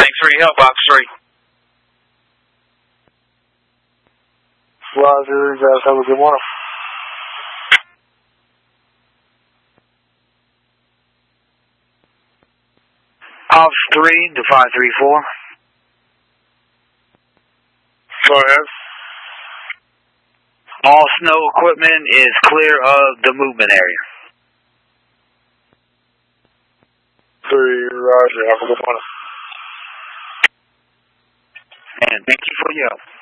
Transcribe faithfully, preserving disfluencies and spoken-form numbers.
Thanks for your help, Box three. Roger, you guys have a good morning. Ops three to five three four. Go ahead. All snow equipment is clear of the movement area. Three, Roger, have a good morning. And thank you for your help.